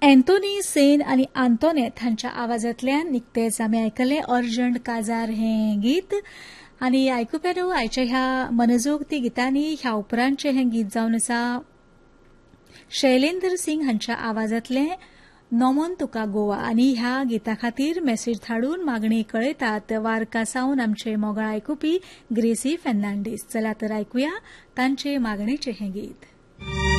Anthony Sen आणि आंतोनेत हांच्या आवाजांतल्यान निकतेच आमी आयकले अर्जंट काजार हे गीत. आणि आयकुप्यारो आयच्या ह्या मनजोगती गितांनी ह्या उपरांतचे हे गीत जावन आसा शैलेंद्र सिंग हांच्या आवाजांतले नमन तुका गोवा. आणि ह्या गिता खातीर मेसेज धाडून मागणी कळयतात वार्का सावन आमचे मोगाळ आयकुपी ग्रेसी फेर्नांडीस. चला तर आयकुया तांचे मागणेचे हे गीत.